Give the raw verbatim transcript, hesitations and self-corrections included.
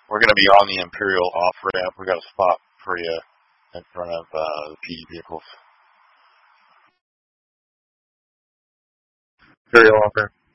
We're going to be on the Imperial off-ramp. We got a spot for you in front of uh, the P D vehicles. Imperial off-ramp.